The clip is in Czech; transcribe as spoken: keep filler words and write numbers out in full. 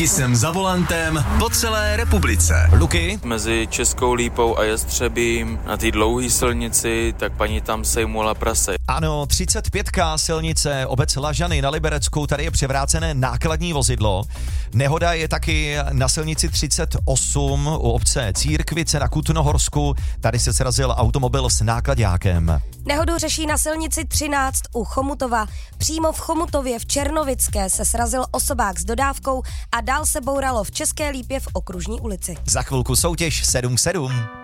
Taky jsem za volantem po celé republice. Luky? Mezi Českou Lípou a Jestřebím na té dlouhé silnici, tak paní tam sejmula prase. Ano, třicet pět silnice, obec Lažany na Liberecku, tady je převrácené nákladní vozidlo. Nehoda je taky na silnici třicet osm u obce Církvice na Kutnohorsku, tady se srazil automobil s náklaďákem. Nehodu řeší na silnici třináct u Chomutova. Přímo v Chomutově v Černovické se srazil osobák s dodávkou a dál se bouralo v České Lípě v Okružní ulici. Za chvilku soutěž sedm sedm.